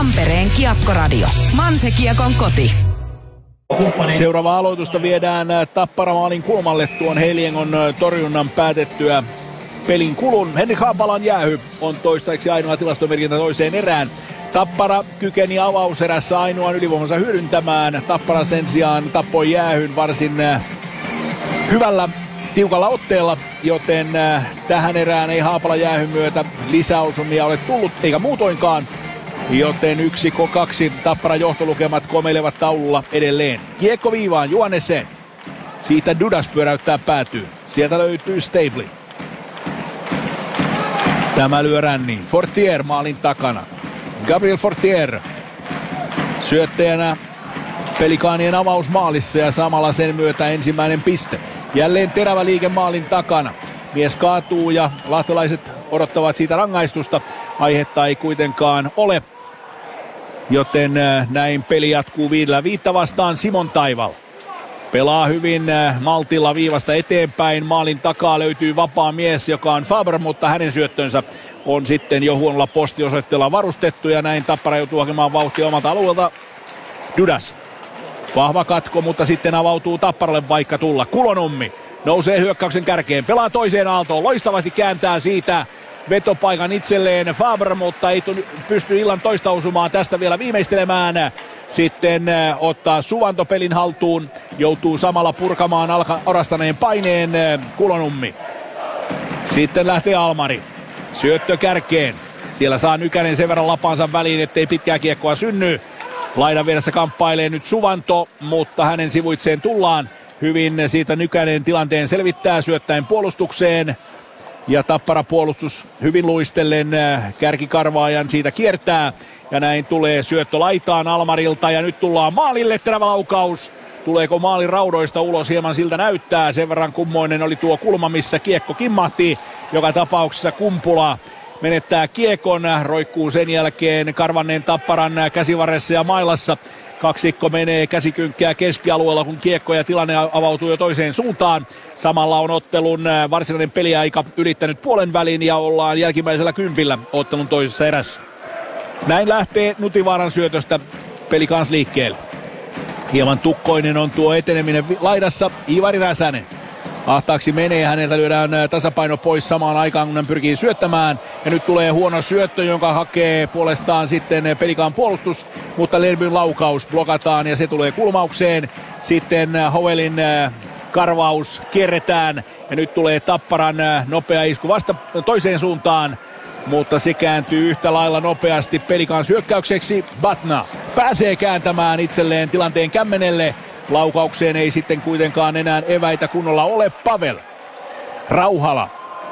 Tampereen Kiekkoradio. Manse-Kiekon koti. Seuraava aloitusta viedään Tappara maalin kulmalle tuon Heliengon torjunnan päätettyä pelin kulun. Henrik Haapalan jäähy on toistaiseksi ainoa tilastomerkintä toiseen erään. Tappara kykeni avauserässä ainoan ylivoimansa hyödyntämään. Tappara sen sijaan tappoi jäähyn varsin hyvällä tiukalla otteella, joten tähän erään ei Haapalan jäähyn myötä lisäosumia ole tullut, eikä muutoinkaan. Joten 1-2 Tappara johtolukemat komeilevat taululla edelleen. Kiekko viivaan, Johannesen. Siitä Dudas pyöräyttää päätyyn. Sieltä löytyy Stapely. Tämä lyö ränniin. Fortier maalin takana. Gabriel Fortier syöttäjänä Pelikaanien avausmaalissa ja samalla sen myötä ensimmäinen piste. Jälleen terävä liike maalin takana. Mies kaatuu ja lahtelaiset odottavat siitä rangaistusta. Aihetta ei kuitenkaan ole. Joten näin peli jatkuu 5-5 vastaan. Simon Taival pelaa hyvin maltilla viivasta eteenpäin. Maalin takaa löytyy vapaa mies, joka on Faber, mutta hänen syöttönsä on sitten jo huonolla postiosoitteella varustettu. Ja näin Tappara joutuu hakemaan vauhtia omalta alueelta. Dudas. Vahva katko, mutta sitten avautuu Tapparalle vaikka tulla. Kulonummi nousee hyökkäyksen kärkeen. Pelaa toiseen aaltoon. Loistavasti kääntää siitä vetopaikan itselleen Faber, mutta ei pysty illan toista osumaan tästä vielä viimeistelemään. Sitten ottaa Suvanto pelin haltuun. Joutuu samalla purkamaan orastaneen paineen Kulonummi. Sitten lähtee Almari. Syöttö kärkeen. Siellä saa Nykänen sen verran lapansa väliin, ettei pitkää kiekkoa synny. Laidan vieressä kamppailee nyt Suvanto, mutta hänen sivuitseen tullaan. Hyvin siitä Nykänen tilanteen selvittää syöttäen puolustukseen. Ja Tappara puolustus hyvin luistellen kärkikarvaajan siitä kiertää. Ja näin tulee syöttö laitaan Almarilta ja nyt tullaan maalille, terävä laukaus. Tuleeko maalin raudoista ulos, hieman siltä näyttää. Sen verran kummoinen oli tuo kulma, missä kiekko kimmahti. Joka tapauksessa Kumpula menettää kiekon, roikkuu sen jälkeen karvanneen Tapparan käsivarressa ja mailassa. Kaksikko menee käsikynkkää keskialueella, kun kiekko ja tilanne avautuu jo toiseen suuntaan. Samalla on ottelun varsinainen peliaika ylittänyt puolen välin ja ollaan jälkimmäisellä kympillä ottelun toisessa erässä. Näin lähtee Nutivaaran syötöstä peli kans liikkeelle. Hieman tukkoinen on tuo eteneminen laidassa. Iivari Räsänen. Ahtaaksi menee, häneltä lyödään tasapaino pois samaan aikaan, kun hän pyrkii syöttämään. Ja nyt tulee huono syöttö, jonka hakee puolestaan sitten Pelikaan puolustus. Mutta Lerbyn laukaus blokataan ja se tulee kulmaukseen. Sitten Howellin karvaus kierretään. Ja nyt tulee Tapparan nopea isku vasta toiseen suuntaan. Mutta se kääntyy yhtä lailla nopeasti Pelikaan hyökkäykseksi. Batna pääsee kääntämään itselleen tilanteen kämmenelle. Laukaukseen ei sitten kuitenkaan enää eväitä kunnolla ole. Pavel. Rauhala.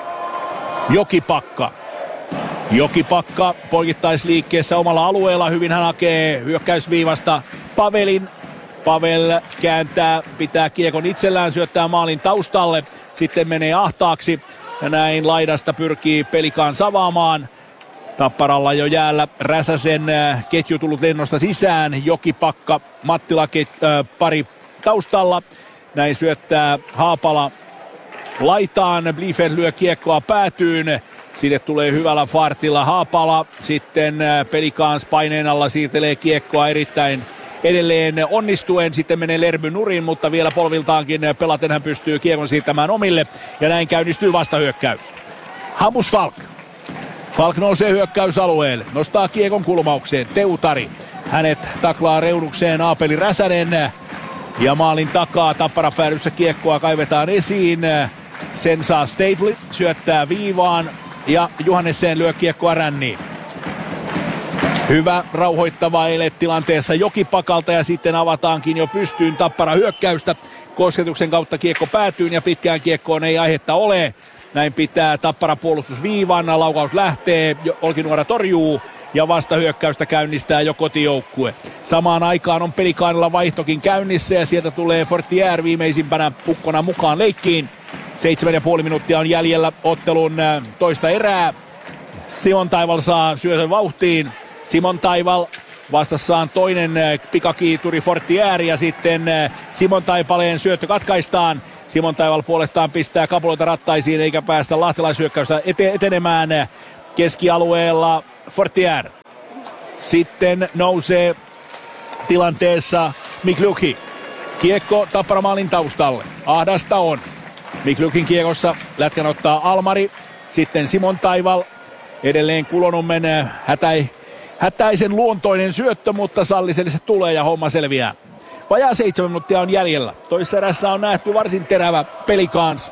Jokipakka poikittaisliikkeessä omalla alueella. Hyvin hän hakee hyökkäysviivasta Pavelin. Pavel kääntää, pitää kiekon itsellään, syöttää maalin taustalle. Sitten menee ahtaaksi ja näin laidasta pyrkii Pelikaan savaamaan. Tapparalla jo jäällä Räsäsen ketju tullut lennosta sisään. Jokipakka, Mattila pari taustalla. Näin syöttää Haapala laitaan. Bliefeld lyö kiekkoa päätyyn. Sinne tulee hyvällä fartilla Haapala. Sitten Pelikaans paineen alla siirtelee kiekkoa erittäin edelleen onnistuen. Sitten menee Lerby nurin, mutta vielä polviltaankin pelaten hän pystyy kiekon siirtämään omille. Ja näin käynnistyy vastahyökkäys. Hampus Falk. Falk nousee hyökkäysalueelle, nostaa kiekon kulmaukseen, Teutari. Hänet taklaa reunukseen Aapeli Räsänen. Ja maalin takaa Tappara päädyssä kiekkoa kaivetaan esiin. Sen saa Stapely, syöttää viivaan ja Johannesen lyö kiekkoa ränniin. Hyvä rauhoittava ele tilanteessa Jokipakalta ja sitten avataankin jo pystyyn Tappara hyökkäystä. Kosketuksen kautta kiekko päätyyn ja pitkään kiekkoon ei aihetta ole. Näin pitää Tappara puolustus viivan, laukaus lähtee, Olkinuora torjuu ja vastahyökkäystä käynnistää jo kotijoukkue. Samaan aikaan on Pelikaanilla vaihtokin käynnissä ja sieltä tulee Fortier viimeisimpänä pukkona mukaan leikkiin. 7,5 minuuttia on jäljellä ottelun toista erää. Simon Taival saa syötön vauhtiin. Simon Taival vastassaan toinen pikakiituri Fortier ja sitten Simon Taipaleen syöttö katkaistaan. Simon Taival puolestaan pistää kapuloita rattaisiin eikä päästä lahtelaisyökkäystä etenemään keskialueella. Fortier Sitten nousee tilanteessa Mikluki. Kiekko Tappara maalin taustalle. Ahdasta on. Miklukin kiekossa lätkän ottaa Almari. Sitten Simon Taival. Edelleen Kulonummen hätäisen luontoinen syöttö, mutta Salliselle se tulee ja homma selviää. Vajaa 7 minuuttia on jäljellä. Toisessa erässä on nähty varsin terävä Pelicans.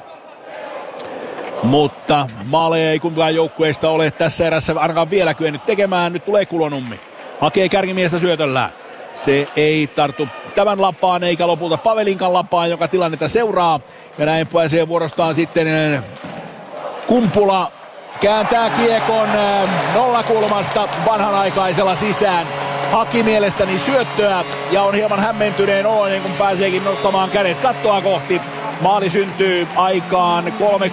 Mutta maaleja ei kumpikaan joukkueista ole tässä erässä ainakaan vielä kyennyt tekemään. Nyt tulee Kulonummi. Hakee kärkimiestä syötöllään. Se ei tartu tämän lapaan eikä lopulta Pavelinkan lapaan, joka tilannetta seuraa. Ja näin pääsee vuorostaan sitten Kumpula. Kääntää kiekon nollakulmasta vanhanaikaisella sisään. Haki mielestäni syöttöä ja on hieman hämmentyneen oloinen, kun pääseekin nostamaan kädet kattoa kohti. Maali syntyy aikaan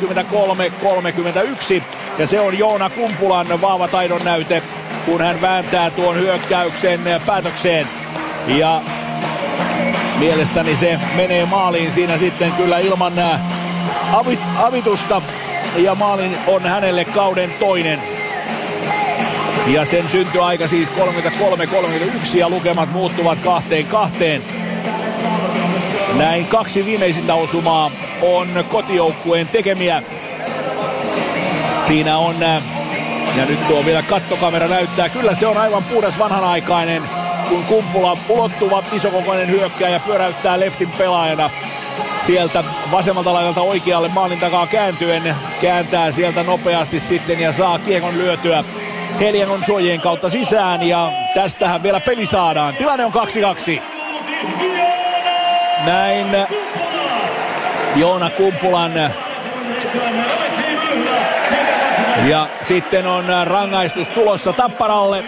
33-31 ja se on Joona Kumpulan vahva taidon näyte, kun hän vääntää tuon hyökkäyksen päätökseen. Ja mielestäni se menee maaliin siinä sitten kyllä ilman avitusta. Ja maalin on hänelle kauden toinen. Ja sen syntyaika siis 33-31 ja lukemat muuttuvat 2-2. Näin 2 viimeisintä osumaa on kotijoukkueen tekemiä. Siinä on, ja nyt tuo vielä kattokamera näyttää, kyllä se on aivan puhdas vanhanaikainen, kun Kumpula ulottuva isokokoinen hyökkääjä pyöräyttää leftin pelaajana. Sieltä vasemmalta laidalta oikealle maalin takaa kääntyen, kääntää sieltä nopeasti sitten ja saa kiekon lyötyä Heliangon suojien kautta sisään ja tästähän vielä peli saadaan. Tilanne on 2-2. Näin Joona Kumpulan. Ja sitten on rangaistus tulossa Tapparalle.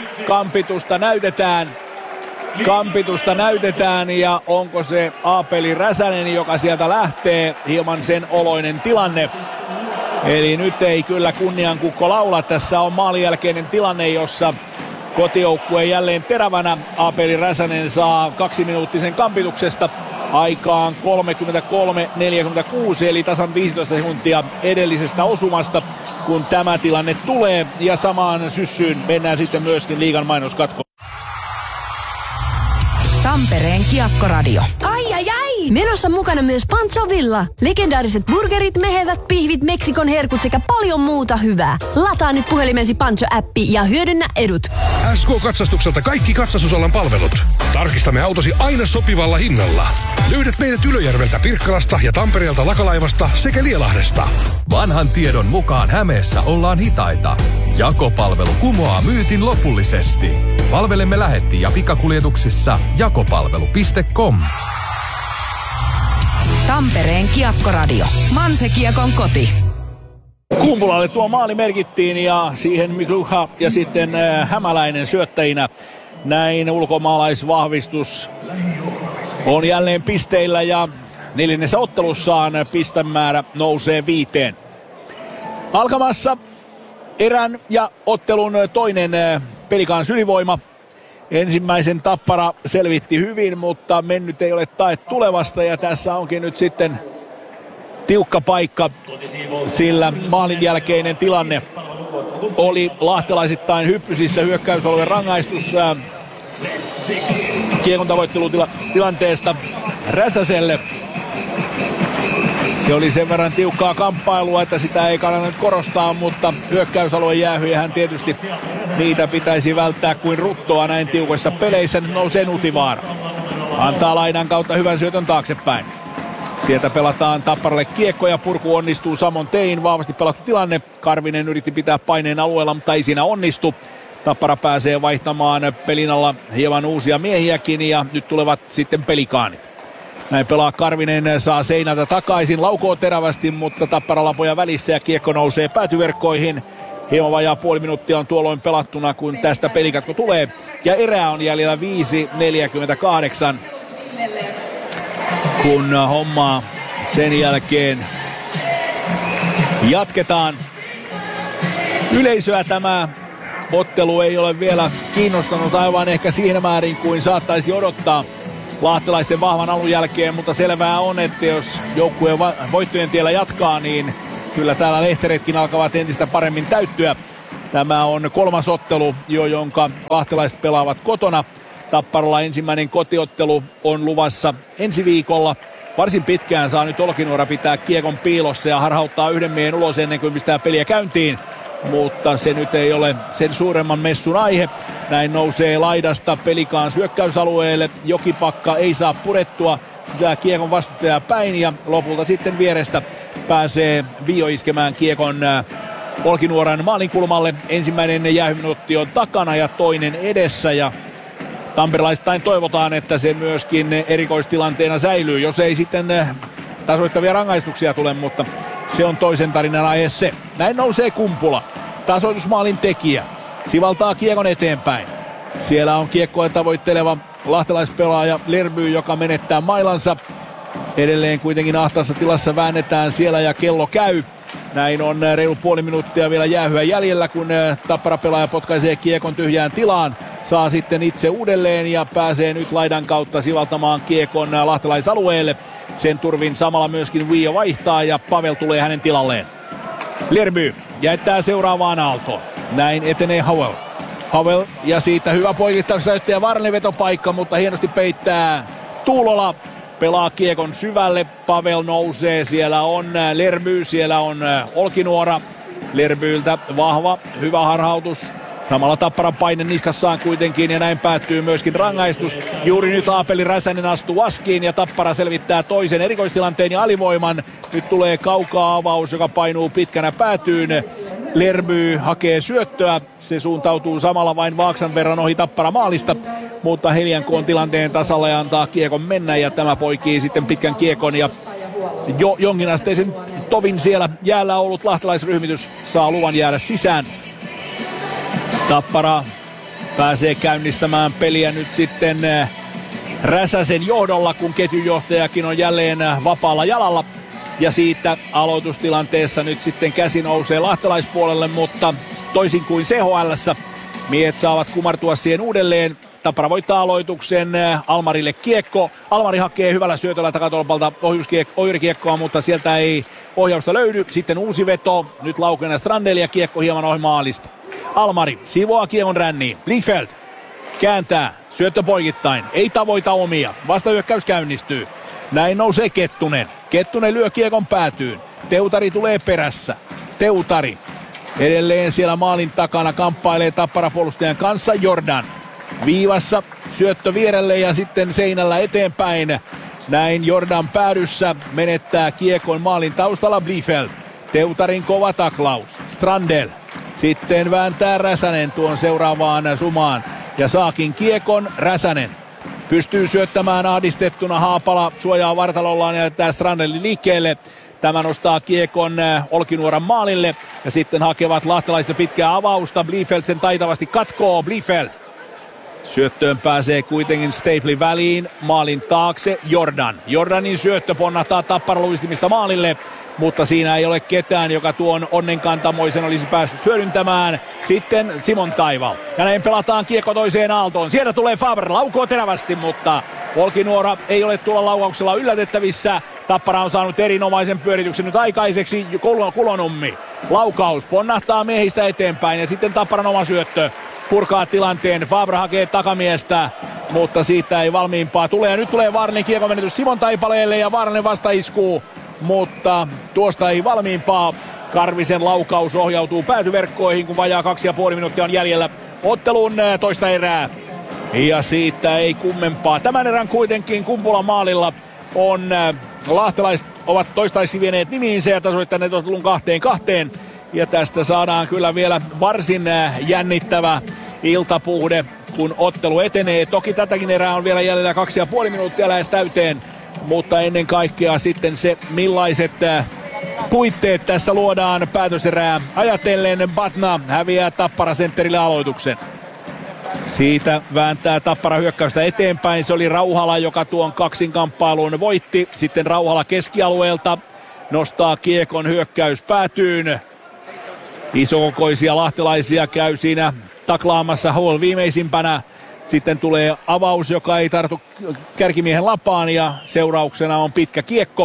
Kampitusta näytetään ja onko se Aapeli Räsänen, joka sieltä lähtee, hieman sen oloinen tilanne. Eli nyt ei kyllä kunniankukko laula. Tässä on maalin jälkeinen tilanne, jossa kotijoukkue jälleen terävänä. Aapeli Räsänen saa 2-minuuttisen kampituksesta aikaan 33-46, eli tasan 15 sekuntia edellisestä osumasta, kun tämä tilanne tulee. Ja samaan syssyyn mennään sitten myöskin liigan mainoskatkoon. Tampereen Kiekkoradio. Ai ai ai! Menossa mukana myös Pancho Villa. Legendaariset burgerit, mehevät pihvit, Meksikon herkut sekä paljon muuta hyvää. Lataa nyt puhelimesi Pancho-appi ja hyödynnä edut. SK-katsastukselta kaikki katsastusalan palvelut. Tarkistamme autosi aina sopivalla hinnalla. Löydät meidät Ylöjärveltä, Pirkkalasta ja Tampereelta Lakalaivasta sekä Lielahdesta. Vanhan tiedon mukaan Hämeessä ollaan hitaita. Jakopalvelu kumoaa myytin lopullisesti. Palvelemme lähetti- ja pikakuljetuksissa jakopalvelu.com. Tampereen Kiekkoradio. Manse-Kiekon koti. Kumpulalle tuo maali merkittiin ja siihen Mikluha ja sitten Hämäläinen syöttäjinä. Näin ulkomaalaisvahvistus on jälleen pisteillä ja 4. ottelussaan pistemäärä nousee 5. Alkamassa erän ja ottelun toinen Pelicans ylivoima. Ensimmäisen Tappara selvitti hyvin, mutta mennyt ei ole tae tulevasta ja tässä onkin nyt sitten tiukka paikka, sillä maalin jälkeinen tilanne oli lahtelaisittain hyppysissä. Hyökkäysalueen rangaistus kiekon tavoittelutilanteesta Räsäselle. Se oli sen verran tiukkaa kamppailua, että sitä ei kannata korostaa, mutta hyökkäysalueen jäähyjähän tietysti niitä pitäisi välttää kuin ruttoa näin tiukoissa peleissä. Nyt nousee Nutivaara. Antaa laidan kautta hyvän syötön taaksepäin. Sieltä pelataan Tapparalle kiekko ja purku onnistuu samoin tein. Vahvasti pelattu tilanne. Karvinen yritti pitää paineen alueella, mutta ei siinä onnistu. Tappara pääsee vaihtamaan pelin alla hieman uusia miehiäkin ja nyt tulevat sitten Pelikaanit. Näin pelaa Karvinen, saa seinältä takaisin, laukoo terävästi, mutta Tappara lapoja välissä ja kiekko nousee päätyverkkoihin. Hieman vajaa puoli minuuttia on tuolloin pelattuna, kun tästä pelikatko tulee. Ja erää on jäljellä 5.48, kun hommaa sen jälkeen jatketaan. Yleisöä tämä ottelu ei ole vielä kiinnostanut aivan ehkä siinä määrin kuin saattaisi odottaa lahtelaisten vahvan alun jälkeen, mutta selvää on, että jos joukkueen voittojen tiellä jatkaa, niin kyllä täällä lehteretkin alkavat entistä paremmin täyttyä. Tämä on 3. ottelu jo, jonka lahtelaiset pelaavat kotona. Tapparalla ensimmäinen kotiottelu on luvassa ensi viikolla. Varsin pitkään saa nyt Olkinuora pitää kiekon piilossa ja harhauttaa yhden miehen ulos ennen kuin pistää peliä käyntiin. Mutta se nyt ei ole sen suuremman messun aihe. Näin nousee laidasta Pelikans hyökkäysalueelle. Jokipakka ei saa purettua. Pitää kiekon vastustajaa päin ja lopulta sitten vierestä pääsee Vio iskemään kiekon Olkinuoran maalinkulmalle. Ensimmäinen jäähyminuutti on takana ja toinen edessä ja tamperelaistain toivotaan, että se myöskin erikoistilanteena säilyy, jos ei sitten tasoittavia rangaistuksia tule, mutta se on toisen tarinan aihe se. Näin nousee Kumpula, tasoitusmaalin tekijä, sivaltaa kiekon eteenpäin. Siellä on kiekkoa tavoitteleva lahtelaispelaaja Lerby, joka menettää mailansa. Edelleen kuitenkin ahtaassa tilassa väännetään siellä ja kello käy. Näin on reilu puoli minuuttia vielä jäähyä jäljellä, kun Tappara-pelaaja potkaisee kiekon tyhjään tilaan. Saa sitten itse uudelleen ja pääsee nyt laidan kautta sivaltamaan kiekon lahtelaisalueelle. Sen turvin samalla myöskin Vio vaihtaa ja Pavel tulee hänen tilalleen. Lerby jättää seuraavaan aaltoon. Näin etenee Howell. Howell ja siitä hyvä poikittauksessa Varnen vetopaikka, mutta hienosti peittää Tuulola. Pelaa kiekon syvälle, Pavel nousee, siellä on Lerby, siellä on Olkinuora. Lerbyltä vahva, hyvä harhautus. Samalla Tapparan paine niskassaan kuitenkin ja näin päättyy myöskin rangaistus. Juuri nyt Aapeli Räsänen astuu askiin ja Tappara selvittää toisen erikoistilanteen ja alivoiman. Nyt tulee kaukaa avaus, joka painuu pitkänä päätyyn. Lerby hakee syöttöä, se suuntautuu samalla vain vaaksan verran ohi Tappara maalista, mutta Helianko on tilanteen tasalla ja antaa kiekon mennä ja tämä poikii sitten pitkän kiekon ja jo jonkinasteisen tovin siellä jäällä ollut lahtelaisryhmitys saa luvan jäädä sisään. Tappara pääsee käynnistämään peliä nyt sitten Räsäsen johdolla, kun ketjujohtajakin on jälleen vapaalla jalalla. Ja siitä aloitustilanteessa nyt sitten käsi nousee lahtelaispuolelle, mutta toisin kuin CHL:ssä miehet saavat kumartua siihen uudelleen. Tappara voittaa aloituksen, Almarille kiekko. Almari hakee hyvällä syötöllä takatolpalta ohjurikiekkoa, mutta sieltä ei ohjausta löydy. Sitten uusi veto, nyt Laukenen Strandel ja kiekko hieman ohi maalista. Almari sivoaa kiekon ränniin. Bliefeld kääntää, syöttö poikittain, ei tavoita omia. Vastahyökkäys käynnistyy. Näin nousee Kettunen. Kettunen lyö kiekon päätyyn. Teutari tulee perässä. Teutari edelleen siellä maalin takana kamppailee Tappara-puolustajan kanssa. Jordan viivassa, syöttö vierelle ja sitten seinällä eteenpäin. Näin Jordan päädyssä menettää kiekon maalin taustalla Bliefeld. Teutarin kova taklaus. Strandel sitten vääntää Räsänen tuon seuraavaan sumaan ja saakin kiekon. Räsänen pystyy syöttämään ahdistettuna, Haapala suojaa vartalollaan ja jättää Strandelin liikkeelle. Tämä nostaa kiekon Olkinuoran maalille ja sitten hakevat lahtelaiset pitkää avausta. Bliefeld sen taitavasti katkoo. Bliefeld syöttöön pääsee kuitenkin Staplin väliin, maalin taakse Jordan. Jordanin syöttö ponnahtaa Tappara luistimista maalille, mutta siinä ei ole ketään, joka tuon onnenkantamoisen olisi päässyt hyödyntämään. Sitten Simon Taival. Ja näin pelataan kiekko toiseen aaltoon. Sieltä tulee Faber, laukoo terävästi, mutta Olkinuora ei ole tuolla laukauksella yllätettävissä. Tappara on saanut erinomaisen pyörityksen nyt aikaiseksi. Kulonummi. Laukaus ponnahtaa miehistä eteenpäin ja sitten Tapparan oma syöttö purkaa tilanteen. Faber hakee takamiestä, mutta siitä ei valmiimpaa tule. Ja nyt tulee vaarallinen kiekonmenetys Simon Taipaleelle ja vaarallinen vastaiskuu, mutta tuosta ei valmiimpaa. Karvisen laukaus ohjautuu päätyverkkoihin, kun vajaa 2,5 minuuttia on jäljellä ottelun toista erää. Ja siitä ei kummempaa. Tämän erän kuitenkin Kumpulan maalilla on lahtelaiset ovat toistaiseksi vieneet nimiinsä ja tasoittaneet ottelun 2-2. Ja tästä saadaan kyllä vielä varsin jännittävä iltapuhde, kun ottelu etenee. Toki tätäkin erää on vielä jäljellä 2,5 minuuttia lähes täyteen, mutta ennen kaikkea sitten se, millaiset puitteet tässä luodaan päätöserää ajatellen. Batna häviää Tappara sentterille aloituksen. Siitä vääntää Tappara hyökkäystä eteenpäin. Se oli Rauhala, joka tuon kaksinkamppailun voitti. Sitten Rauhala keskialueelta nostaa kiekon, hyökkäys päätyyn. Isokokoisia lahtelaisia käy siinä taklaamassa Howell viimeisimpänä. Sitten tulee avaus, joka ei tartu kärkimiehen lapaan ja seurauksena on pitkä kiekko.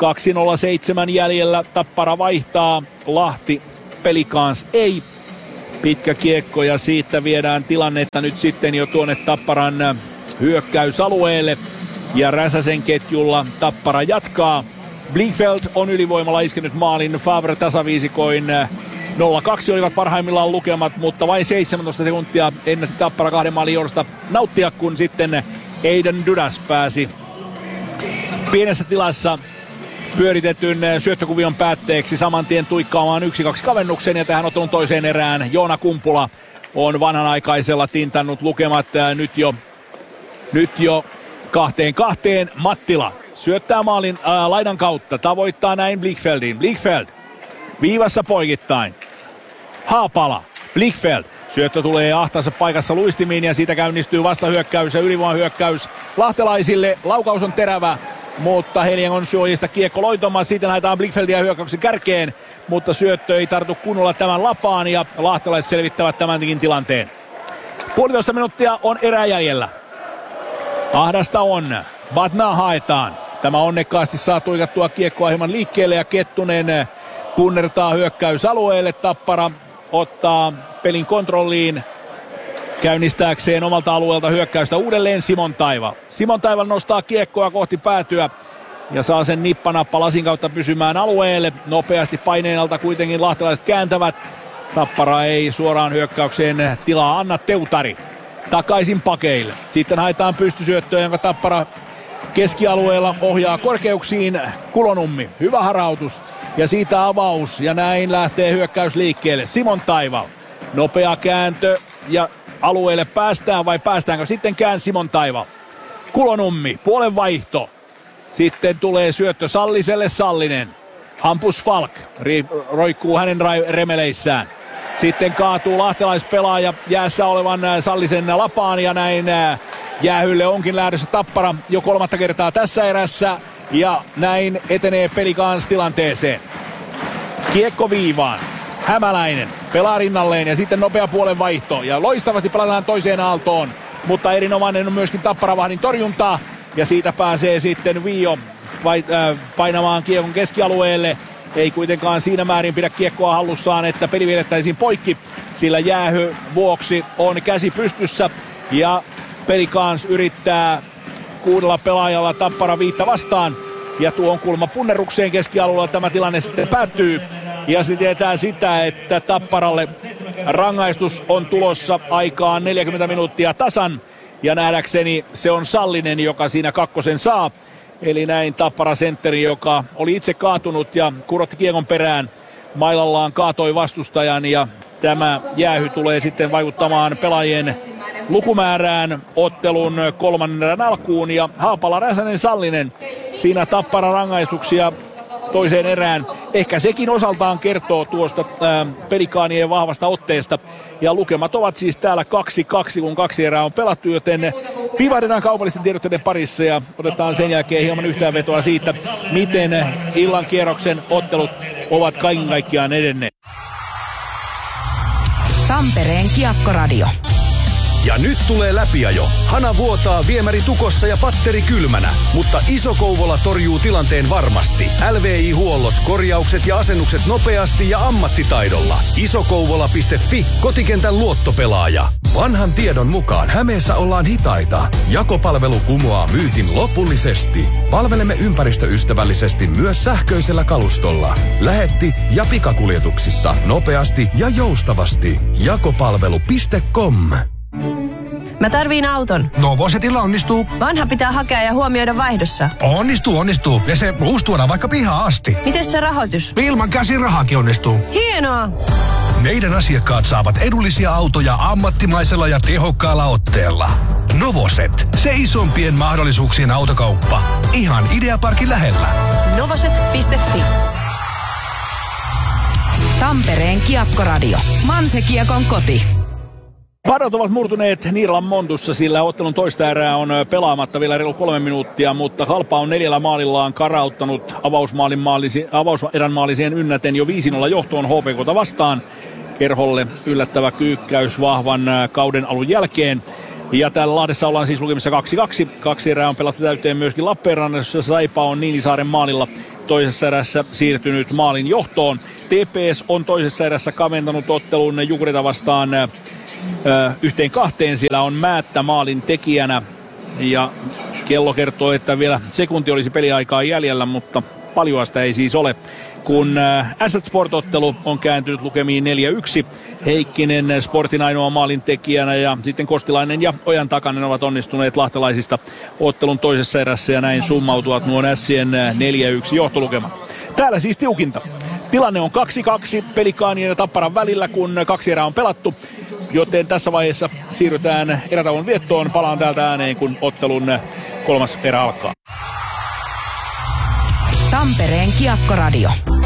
2:07 jäljellä. Tappara vaihtaa, Lahti Pelikans ei. Pitkä kiekko ja siitä viedään tilannetta nyt sitten jo tuonne Tapparan hyökkäysalueelle. Ja Räsäsen ketjulla Tappara jatkaa. Blichfeld on ylivoimalla iskenyt maalin. Favre tasaviisikoin 0-2 olivat parhaimmillaan lukemat, mutta vain 17 sekuntia ennätti Tappara 2 maalin johdosta nauttia, kun sitten Aiden Dudas pääsi pienessä tilassa pyöritetyn syöttökuvion päätteeksi saman tien tuikkaamaan 1-2 kavennuksen, ja tähän ottelun toiseen erään Joona Kumpula on vanhanaikaisella tintannut lukemat nyt jo 2-2. Mattila syöttää maalin laidan kautta, tavoittaa näin Blichfeldin. Blichfeld viivassa poikittain. Haapala, Blichfeld. Syöttö tulee ahtaassa paikassa luistimiin ja siitä käynnistyy vastahyökkäys ja ylivoimahyökkäys lahtelaisille. Laukaus on terävä, mutta Heliangon suojista kiekko loitomaan. Siitä lähdetään Blichfeldia hyökkäyksen kärkeen, mutta syöttö ei tartu kunnolla tämän lapaan ja lahtelaiset selvittävät tämänkin tilanteen. 1,5 minuuttia on erää jäljellä. Ahdasta on. Batna haetaan. Tämä onnekkaasti saa tuikattua kiekkoa hieman liikkeelle ja Kettunen punnertaa hyökkäysalueelle. Tappara ottaa pelin kontrolliin käynnistääkseen omalta alueelta hyökkäystä uudelleen Simon Taival. Simon Taival nostaa kiekkoa kohti päätyä ja saa sen nippanappa lasin kautta pysymään alueelle. Nopeasti paineen alta kuitenkin lahtelaiset kääntävät. Tappara ei suoraan hyökkäykseen tilaa anna. Teutari takaisin pakeille. Sitten haetaan pystysyöttöä, jonka Tappara keskialueella ohjaa korkeuksiin. Kulonummi, hyvä harautus ja siitä avaus ja näin lähtee hyökkäys liikkeelle. Simon Taival, nopea kääntö ja alueelle päästään vai päästäänkö sittenkään Simon Taival. Kulonummi, puolen vaihto. Sitten tulee syöttö Salliselle, Sallinen. Hampus Falk roikkuu hänen remeleissään. Sitten kaatuu lahtelaispelaaja jäässä olevan Sallisen lapaan ja näin jäähylle onkin lähdössä Tappara jo 3. kertaa tässä erässä. Ja näin etenee Pelicans tilanteeseen. Kiekko viivaan. Hämäläinen pelaa rinnalleen ja sitten nopea puolen vaihto. Ja loistavasti pelataan toiseen aaltoon. Mutta erinomainen on myöskin Tapparavahdin torjunta. Ja siitä pääsee sitten Vio painamaan kiekon keskialueelle. Ei kuitenkaan siinä määrin pidä kiekkoa hallussaan, että peli viedettäisiin poikki. Sillä jäähy vuoksi on käsi pystyssä. Ja Pelicans yrittää 6 pelaajalla Tappara 5 vastaan. Ja tuon kulma punnerukseen keskialueella tämä tilanne sitten päättyy. Ja se tietää sitä, että Tapparalle rangaistus on tulossa aikaan 40 minuuttia tasan. Ja nähdäkseni se on Sallinen, joka siinä kakkosen saa. Eli näin Tappara sentteri, joka oli itse kaatunut ja kurotti kiekon perään. Mailallaan kaatoi vastustajan ja tämä jäähy tulee sitten vaikuttamaan pelaajien lukumäärään ottelun 3. erän alkuun. Ja Haapala, Räsänen, Sallinen, siinä Tappara rangaistuksia toiseen erään. Ehkä sekin osaltaan kertoo tuosta Pelikaanien vahvasta otteesta. Ja lukemat ovat siis täällä 2-2, kun 2 erää on pelattu, joten pivahdetaan kaupallisten tiedotteiden parissa ja otetaan sen jälkeen hieman yhteenvetoa siitä, miten illan kierroksen ottelut ovat kaiken kaikkiaan edenneet. Tampereen Kiekkoradio. Ja nyt tulee läpiajo. Hana vuotaa viemäri tukossa ja patteri kylmänä, mutta Iso Kouvola torjuu tilanteen varmasti. LVI-huollot, korjaukset ja asennukset nopeasti ja ammattitaidolla. Isokouvola.fi, kotikentän luottopelaaja. Vanhan tiedon mukaan Hämeessä ollaan hitaita. Jakopalvelu kumoaa myytin lopullisesti. Palvelemme ympäristöystävällisesti myös sähköisellä kalustolla. Lähetti ja pikakuljetuksissa nopeasti ja joustavasti. Jakopalvelu.com. Mä tarviin auton. Novosetilla onnistuu. Vanha pitää hakea ja huomioida vaihdossa. Onnistuu. Ja se uusi tuodaan vaikka pihaan asti. Miten se rahoitus? Ilman käsirahakin onnistuu. Hienoa! Meidän asiakkaat saavat edullisia autoja ammattimaisella ja tehokkaalla otteella. Novoset, se isompien mahdollisuuksien autokauppa. Ihan Ideaparkin lähellä. Novoset.fi. Tampereen Kiekkoradio. Mansekiekon koti. Padot ovat murtuneet Niiralan Montussa, sillä ottelun toista erää on pelaamatta vielä reilu 3 minuuttia, mutta Halpa on 4 maalillaan karauttanut avauserän maaliseen ynnäten jo 5-0 johtoon HPK:ta vastaan. Kerholle yllättävä kyykkäys vahvan kauden alun jälkeen. Ja täällä Lahdessa ollaan siis lukemissa 2-2. 2 erää on pelattu täyteen myöskin Lappeenrannassa. Saipa on Niinisaaren maalilla toisessa erässä siirtynyt maalin johtoon. TPS on toisessa erässä kaventanut ottelun Jukurita vastaan 1-2. Siellä on Määttä maalin tekijänä ja kello kertoo, että vielä sekunti olisi peliaikaa jäljellä, mutta paljon sitä ei siis ole. Kun Asset Sport-ottelu on kääntynyt lukemiin 4-1, Heikkinen Sportin ainoa maalin tekijänä ja sitten Kostilainen ja Ojan Takanen ovat onnistuneet lahtelaisista ottelun toisessa erässä ja näin summautuvat nuo Ässien 4-1 johtolukemat. Täällä siis tiukinta. Tilanne on 2-2 Pelikaanien ja Tapparan välillä, kun 2 erää on pelattu, joten tässä vaiheessa siirrytään erätauon viettoon. Palaan täältä ääneen, kun ottelun 3. erä alkaa. Tampereen Kiekkoradio.